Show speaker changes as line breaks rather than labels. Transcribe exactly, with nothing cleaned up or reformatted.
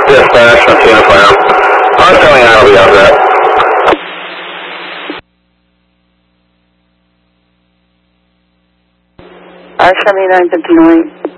Dispatch, I'm seeing a fire. I'm coming out, I'll be out there.
R seventy-nine fifty-nine.